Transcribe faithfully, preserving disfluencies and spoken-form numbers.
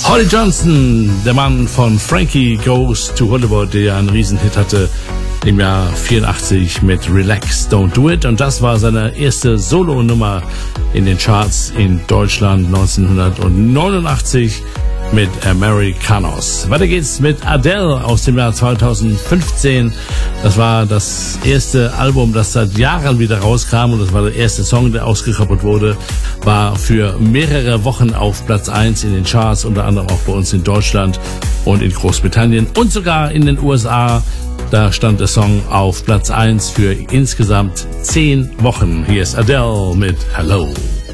Holly Johnson, der Mann von Frankie Goes to Hollywood, der ja einen Riesenhit hatte im Jahr vierundachtzig mit Relax, Don't Do It. Und das war seine erste Solo-Nummer in den Charts in Deutschland neunzehnhundertneunundachtzig mit Americanos. Weiter geht's mit Adele aus dem Jahr zweitausendfünfzehn. Das war das erste Album, das seit Jahren wieder rauskam, und das war der erste Song, der ausgekoppelt wurde, war für mehrere Wochen auf Platz eins in den Charts, unter anderem auch bei uns in Deutschland und in Großbritannien und sogar in den U S A. Da stand der Song auf Platz eins für insgesamt zehn Wochen. Hier ist Adele mit Hello.